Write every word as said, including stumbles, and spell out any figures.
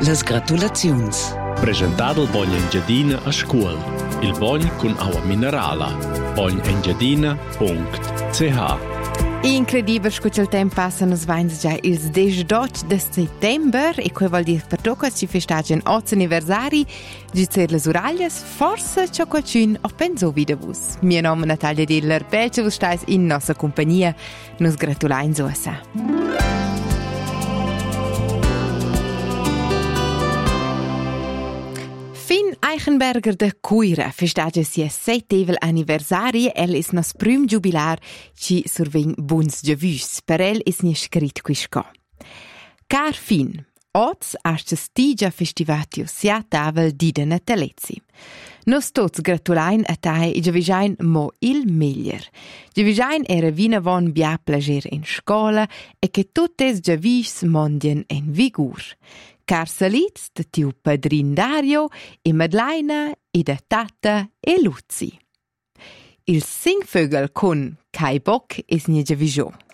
Las gratulazions. Presentato il Bogn Engiadina a scuola. Il Bogn con acqua minerale. bogn engiadina punto c h. Incredibile, scuccia il tempo passa, nos vains già il diciotto di settembre e quel vuol dire per tocca ci festeggiano otto anniversari di cer le uraglias, forse c'è qualcuno o penso video vos. Mio nome è Natalia Diller, belce vos stais in nostra compagnia, nos gratulain sosa. Finn Eichenberger de Cuira festeggia sia settevel anniversari. El is nos prim jubilar ci survegn buns giavüs. Per el is ni scrit quisco. Car Finn, oz hast stigia festivatio sia tavel dida natalezzi. Nos tots gratulain a tai e giavisain mo il meglier. Giavisain era vina von bia plager in scola e che tuttes giavis mondien en vigur. Car salits de tiu padrin Dario e Madleina e da tata e Luzi. Il singvögel con Kai Bock is nie giavisò.